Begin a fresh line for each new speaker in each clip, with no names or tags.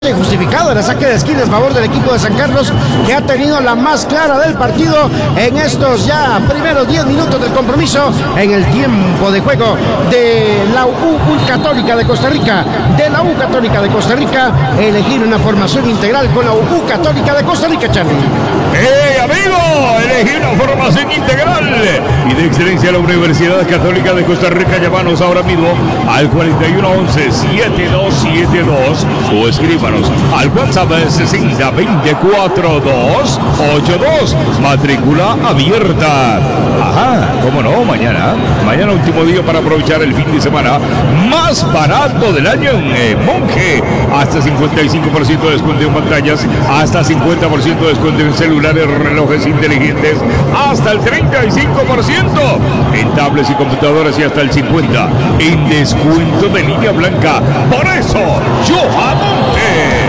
Justificado el saque de esquina en favor del equipo de San Carlos, que ha tenido la más clara del partido en estos ya primeros 10 minutos del compromiso, en el tiempo de juego de la U Católica de Costa Rica. Elegir una formación integral con la U Católica de Costa Rica, Charlie.
Amigo! Elegir una formación integral y de excelencia a la Universidad Católica de Costa Rica. Llámanos ahora mismo al 4111-7272 o escríbanos al WhatsApp 6024-282. Matrícula abierta. Ajá, cómo no, mañana último día para aprovechar el fin de semana más barato del año en Monje. Hasta 55% de descuento en pantallas, hasta 50% de descuento en celulares, relojes inteligentes, hasta el 35% en tablets y computadoras y hasta el 50% en descuento de línea blanca. Por eso, yo a Monje.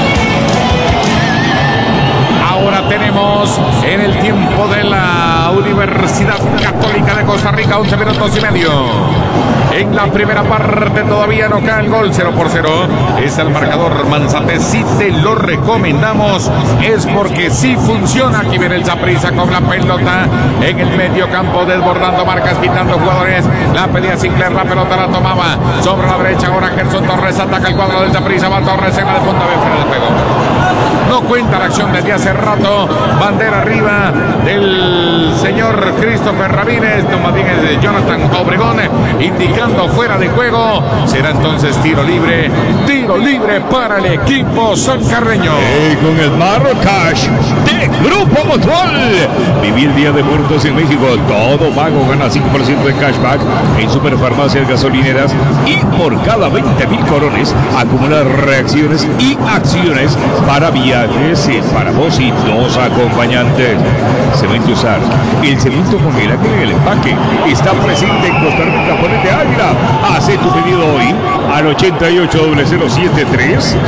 Ahora tenemos en el tiempo de la Universidad Católica de Costa Rica 11 minutos y medio. En la primera parte todavía no cae el gol, 0-0. Es el marcador Manzate. Si te lo recomendamos es porque sí funciona. Aquí viene el Saprissa con la pelota en el medio campo, desbordando marcas, quitando jugadores. La pedía Sinclair, la pelota la tomaba sobre la derecha. Ahora Gerson Torres ataca el cuadro del Saprissa. Va Torres en la de fondo, ve fuera del juego. No cuenta la acción desde hace rato. Bandera arriba del señor Christopher Ramírez. No, más bien es de Jonathan Obregón, indicando fuera de juego. Será entonces tiro libre para el equipo sancarreño.
Con el Marracash de Grupo Mutual. Vivir Día de Muertos en México. Todo pago gana 5% de cashback en superfarmacias, gasolineras, y por cada 20,000 colones acumular reacciones y acciones para viajes para vos y dos acompañantes. Cemento Usar, el cemento con el águila en el empaque, está presente en Costa Rica. Ponete Águila. Hace tu pedido hoy al 88-007-342.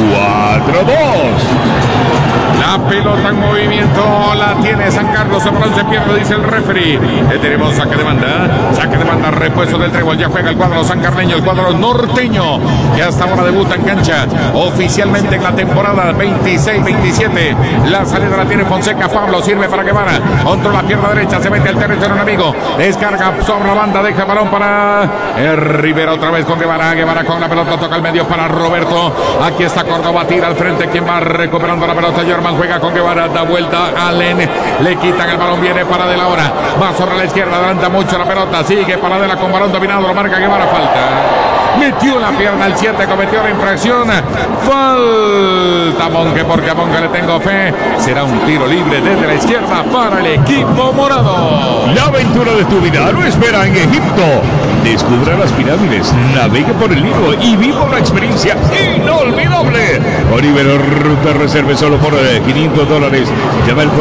La pelota en movimiento la tiene San Carlos. El balón se pierde, dice el referee. Tenemos saque de banda, repuesto del trébol. Ya juega el cuadro sancarleño, el cuadro norteño, que hasta ahora debuta en cancha oficialmente en la temporada 26-27. La salida la tiene Fonseca. Pablo sirve para Guevara. Contra la pierna derecha, se mete al territorio enemigo. Descarga sobre la banda, deja el balón para Rivera otra vez con Guevara. Guevara con la pelota, toca el medio para Roberto. Aquí está Córdoba, tira al frente. Quien va recuperando la pelota, Germán juega con Guevara, da vuelta Allen, le quitan el balón, viene para de la hora, va sobre la izquierda, adelanta mucho la pelota, sigue Paradela con balón dominado, lo marca Guevara, falta. Metió la pierna al 7, cometió la infracción. Falta Monje, porque a Monje le tengo fe. Será un tiro libre desde la izquierda para el equipo morado.
La aventura de tu vida lo espera en Egipto. Descubra las pirámides, navegue por el Nilo y viva una experiencia inolvidable. Oliver Ruta reserve solo por $500. Llama al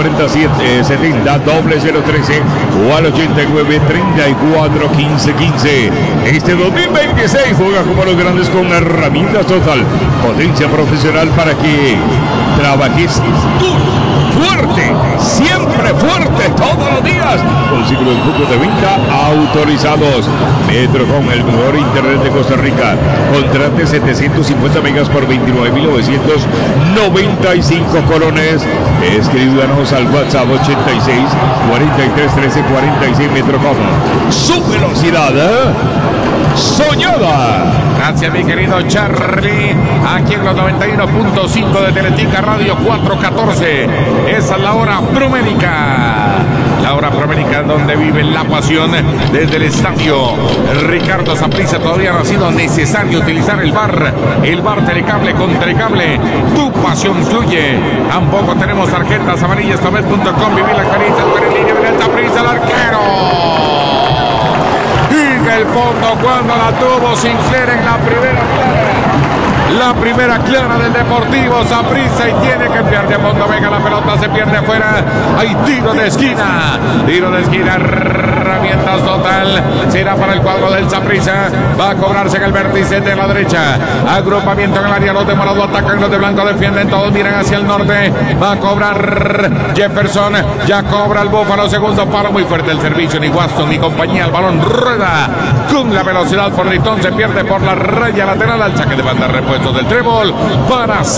4770-013 o al 8934-1515. Este 2026 juega como los grandes con herramientas Total. Potencia profesional para que trabajes duro, fuerte, siempre fuerte, todos los días. Consigue los puntos de venta autorizados. Metrocom, el mejor internet de Costa Rica. Contrate 750 megas por 29,995 colones. Escríbanos al WhatsApp 86 43 13 46 Metrocom. Su velocidad soñada.
Gracias, mi querido Charlie. Aquí en los 91.5 de Teletica Radio 414. Esa es la hora promédica. La hora promédica donde vive la pasión desde el estadio Ricardo Saprissa. Todavía no ha sido necesario utilizar el bar Telecable con Telecable. Tu pasión fluye. Tampoco tenemos tarjetas amarillas. Tablet.com. Vivir la experiencia. En línea viene el Saprissa, el arquero. El fondo cuando la tuvo Sinclair en la primera clara. La primera clara del Deportivo Saprissa y tiene que enviar de fondo. Venga, la pelota se pierde afuera. Hay tiro de esquina. Herramientas Total. Será para el cuadro del Saprissa. Va a cobrarse en el vértice de la derecha. Agrupamiento en el área. Los de morado atacan, los de blanco defienden. Todos miran hacia el norte. Va a cobrar Jefferson. Ya cobra el Búfalo. Segundo palo. Muy fuerte el servicio. Ni Waston ni compañía. El balón rueda con la velocidad por Ritón. Se pierde por la raya lateral al saque de banda repuesto del trébol para